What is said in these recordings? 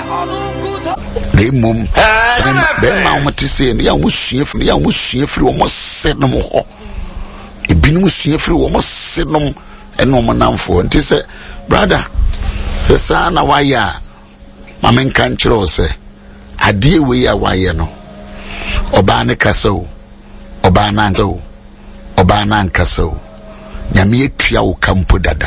They mum, then mamma to say, and young shifty, almost said no more. It been shifty, almost said no, and no man for. And he said, brother, the son of why Mamma can't say, I dear we are why no. Obana Castle, Obanango, Obanan Castle, Yamie Triao Campo Dada.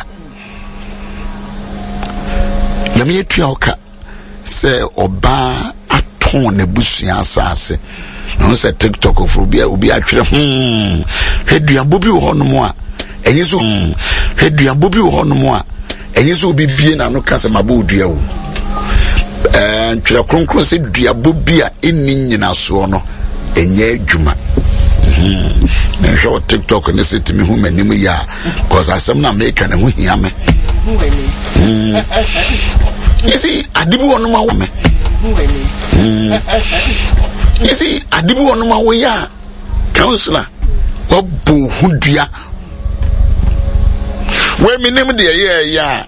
Yamie Triauka say Oba aton ne busia asase. No say TikTok of Rubia will be actually Hedria Bobby Honmoa, and you Hedria Bobby Honmoa, and you will be being a no Casamabu deal. And Chilacron said Diabubia in Nina Suono, and ye Juma. And show TikTok and say to me who many me ya, because I some not make and we hear me. You see, I do one my woman. You see, I do one my way, counselor. What boo who dear? Where me name the yeah.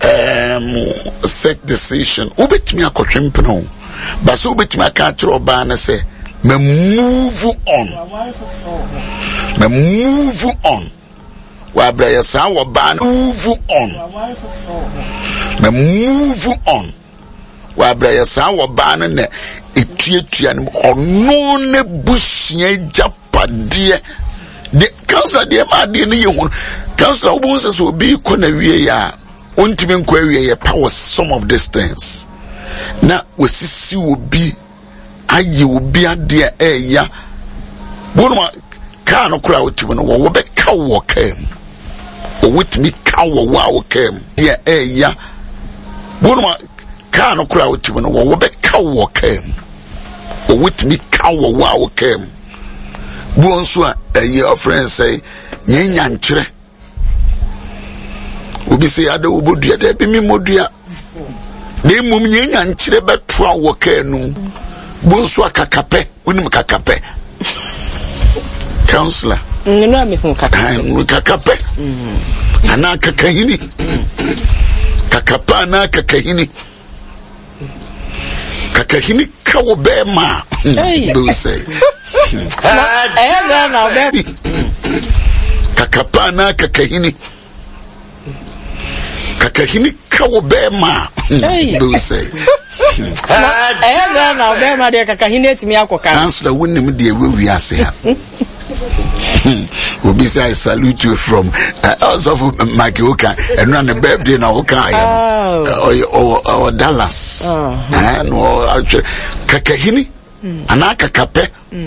Set decision. Ubet me a cochimpo, but so bit me a catcher or banner say, me move on. Me move on. Why, brother, son, or ban move on. Me move on. Why, brother, son, or ban and Ethiopian or no bush japadia. The council, dear, my dear, you council Moses will be Conavia. Untimi nkwawe ye power some of these things na wasisi obi aye obi ade ya bonuma ka no kura otimi no wo be ka wo kam o witimi ka wo wa kam ya ya bonuma ka no kura otimi no wo be ka wo kam o witimi ka wo wa kam bonso a your friend say nyanya nkyere Obi say ada obodia de be mi modua na mum nyenya nkyere beto a wo ka anu bonso akakape unim kakape counselor no me hu kakape ana kakahini kakapa na kakahini ka wo be ma do say kakapa na kakahini kakahini ka wo be ma do say na be ma de kakahini etimi akoka answer wonim de we ase ha Obi say I salute you from also Makioka and run a birthday na Oka or Dallas and kakahini anaka kape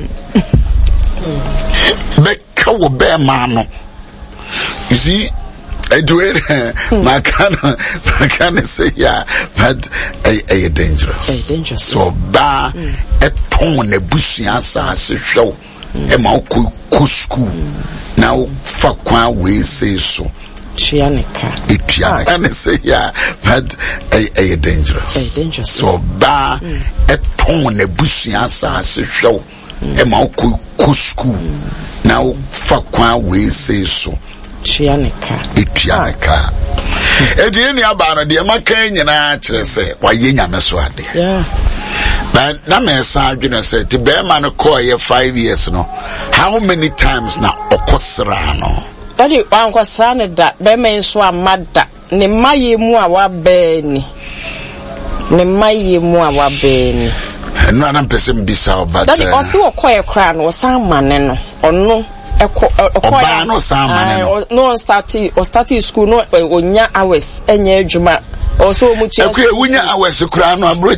beka wo be ma no you see I do it. My can say yeah, but a dangerous. Dangerous. So ba a ton a bushy answer show. A mouth school. Now for quan we say so. Chianica. And say yeah, but a dangerous. Dangerous. So ba a ton a bushy answer show. A mouth school. Now for quan we say so. Chianica. Any about the American and say, why ye so yeah. But that man said to bear man call you 5 years no. How many times now Okosrano? That you uncle son that Beman swa mada, ne maye mua wa beni. Ne maye mua wa beni. And none person beside but that also a quiet crown or some man or no. No starting school no onya hours enye adwuma also mutu okay unya hours kra no